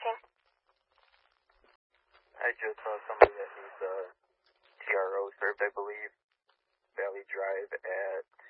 speaking. I just saw somebody that needs a TRO served, I believe. Valley Drive at